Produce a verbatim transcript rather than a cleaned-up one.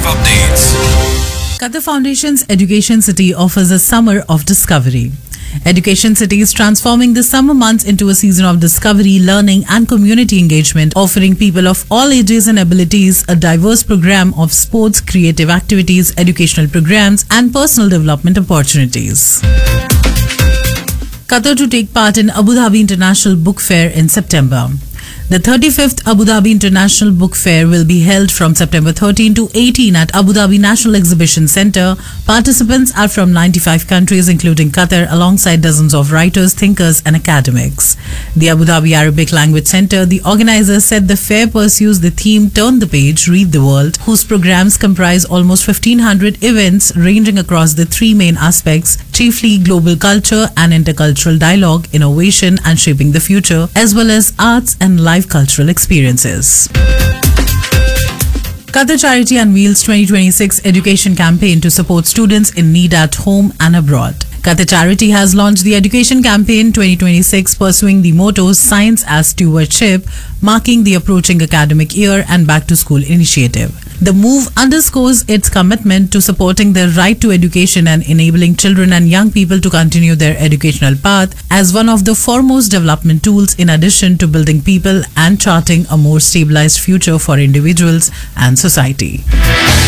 updates. Qatar Foundation's Education City offers a summer of discovery. Education City is transforming the summer months into a season of discovery, learning and community engagement, offering people of all ages and abilities a diverse program of sports, creative activities, educational programs and personal development opportunities. Qatar to take part in Abu Dhabi International Book Fair in September. The thirty-fifth Abu Dhabi International Book Fair will be held from September thirteenth to eighteenth at Abu Dhabi National Exhibition Centre. Participants are from ninety-five countries including Qatar, alongside dozens of writers, thinkers and academics. The Abu Dhabi Arabic Language Centre, the organisers, said the fair pursues the theme Turn the Page, Read the World, whose programs comprise almost fifteen hundred events ranging across the three main aspects, chiefly global culture and intercultural dialogue, innovation and shaping the future, as well as arts and life cultural experiences. Qatar Charity unveils twenty twenty-six education campaign to support students in need at home and abroad. Qatar Charity has launched the Education Campaign twenty twenty-six, pursuing the motto Science as Stewardship, marking the approaching academic year and Back to School initiative. The move underscores its commitment to supporting the right to education and enabling children and young people to continue their educational path as one of the foremost development tools, in addition to building people and charting a more stabilized future for individuals and society.